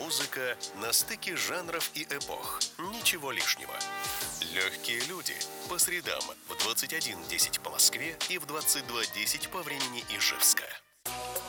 Музыка на стыке жанров и эпох. Ничего лишнего. Легкие люди. По средам в 21:10 по Москве и в 22:10 по времени Ижевска.